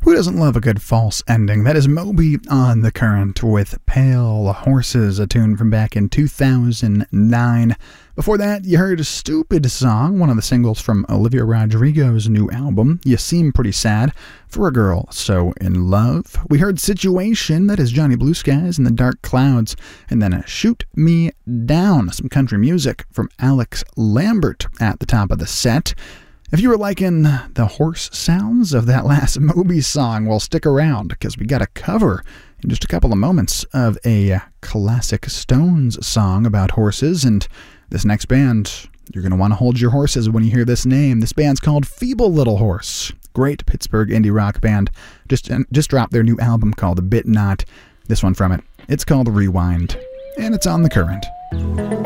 Who doesn't love a good false ending? That is Moby on The Current with Pale Horses, a tune from back in 2009. Before that, you heard Stupid Song, one of the singles from Olivia Rodrigo's new album, You Seem Pretty Sad, for a Girl So in Love. We heard Situation, that is Johnny Blue Skies and the Dark Clouds, and then Shoot Me Down, some country music from Alex Lambert at the top of the set. If you were liking the horse sounds of that last Moby song, well, stick around, because we got a cover in just a couple of moments of a classic Stones song about horses, and this next band, you're going to want to hold your horses when you hear this name. This band's called Feeble Little Horse. Great Pittsburgh indie rock band. Just dropped their new album called A Bit Not. This one from it. It's called Rewind, and it's on The Current.